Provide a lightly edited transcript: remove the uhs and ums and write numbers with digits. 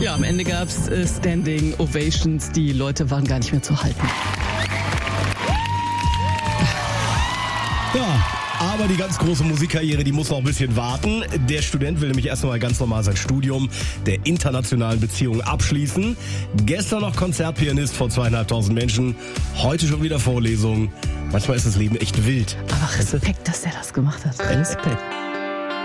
Ja, am Ende gab's Standing Ovations. Die Leute waren gar nicht mehr zu halten. Ja, aber die ganz große Musikkarriere, die muss noch ein bisschen warten. Der Student will nämlich erst mal ganz normal sein Studium der internationalen Beziehungen abschließen. Gestern noch Konzertpianist vor 2.500 Menschen. Heute schon wieder Vorlesungen. Manchmal ist das Leben echt wild. Aber Respekt, dass der das gemacht hat. Respekt.